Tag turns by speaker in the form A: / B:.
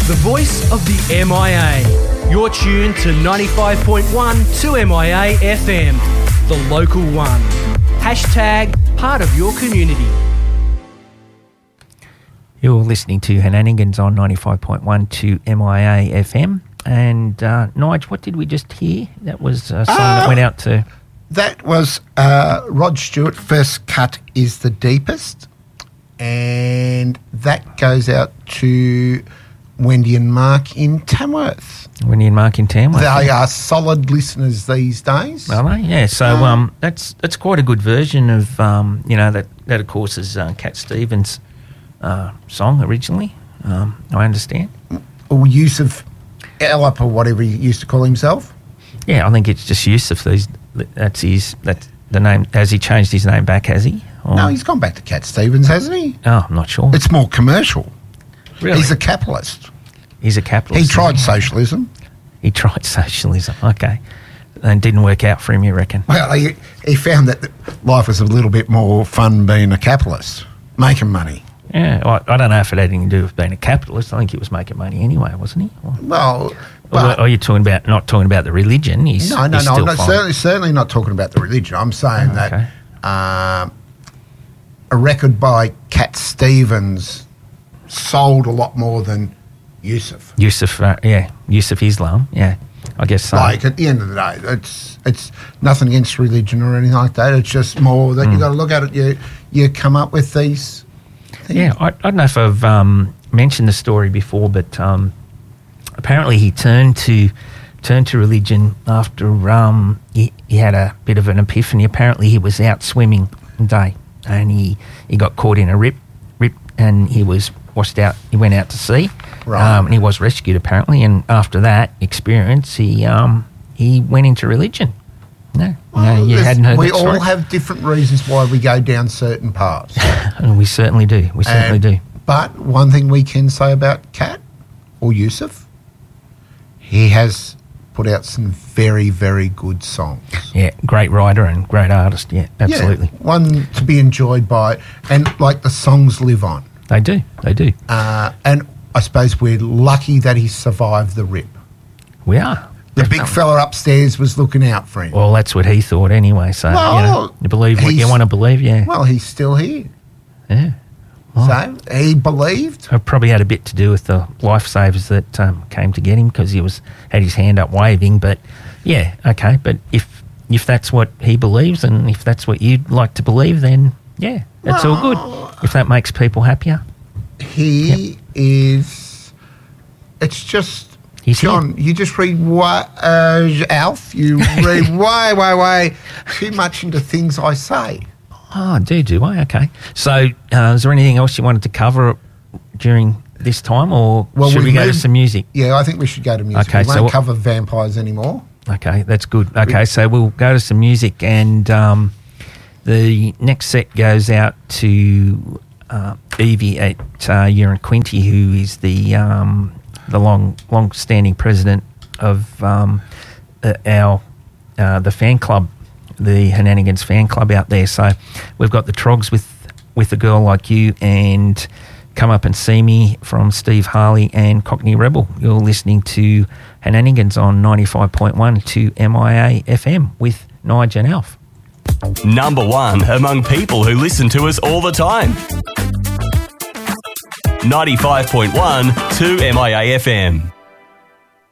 A: The voice of the MIA. You're tuned to 95.1 2MIA FM, the local one. Hashtag part of your community.
B: You're listening to Henanigans on 95.1 2MIA FM. And Nigel, what did we just hear? That was a song that went out to...
C: That was Rod Stewart, First Cut is the Deepest. And that goes out to Wendy and Mark in Tamworth.
B: Wendy and Mark in Tamworth.
C: They are solid listeners these days.
B: Are they? Yeah. So that's quite a good version of that of course is Cat Stevens' song originally. I understand.
C: Or Yusuf Elop or whatever he used to call himself.
B: Yeah, I think it's just Yusuf. That's the name. Has he changed his name back? Has he? Or?
C: No, he's gone back to Cat Stevens, hasn't he?
B: Oh, I'm not sure.
C: It's more commercial.
B: Really?
C: He's a capitalist.
B: He's a capitalist.
C: He tried socialism.
B: He tried socialism. Okay. And didn't work out for him, you reckon?
C: Well, he found that life was a little bit more fun being a capitalist, making money.
B: Yeah, well, I don't know if it had anything to do with being a capitalist. I think he was making money anyway, wasn't he?
C: Well,
B: or are you not talking about the religion?
C: No. I'm not, certainly not talking about the religion. I'm saying that a record by Cat Stevens sold a lot more than Yusuf.
B: Yusuf Islam. Yeah, I guess so.
C: Like at the end of the day, it's nothing against religion or anything like that. It's just more that you got to look at it. You come up with these.
B: Yeah, I don't know if I've mentioned the story before, but apparently he turned to religion after he had a bit of an epiphany. Apparently he was out swimming one day and he got caught in a rip and he was washed out. He went out to sea, and he was rescued apparently. And after that experience, he went into religion. No, you hadn't heard that story?
C: We all have different reasons why we go down certain paths.
B: And we certainly do. Do.
C: But one thing we can say about Cat or Yusuf, he has put out some very, very good songs.
B: Yeah, great writer and great artist. Yeah, absolutely.
C: Yeah, one to be enjoyed by, and like the songs live on.
B: They do.
C: And I suppose we're lucky that he survived the rip.
B: We are.
C: The big fella upstairs was looking out for him.
B: Well, that's what he thought anyway. So, you believe what you want to believe, yeah.
C: Well, he's still here.
B: Yeah. Well,
C: so, he believed.
B: It probably had a bit to do with the lifesavers that came to get him because he had his hand up waving. But, yeah, okay. But if that's what he believes and if that's what you'd like to believe, then, yeah, that's all good. If that makes people happier.
C: He is... It's just... John, you just read Alf. You read way too much into things I say.
B: Oh, do I? Okay. So, is there anything else you wanted to cover during this time, or should we go to some music?
C: Yeah, I think we should go to music.
B: Okay,
C: we won't cover vampires anymore.
B: Okay, that's good. Okay, so we'll go to some music, and the next set goes out to Evie at Uranquinty, who is the long-standing president of the fan club, the Henanigans fan club out there. So we've got the Trogs with A Girl Like You and Come Up and See Me from Steve Harley and Cockney Rebel. You're listening to Henanigans on 95.1 to MIA FM with Nigel and Alf.
D: Number one among people who listen to us all the time. 95.1 to MIA FM.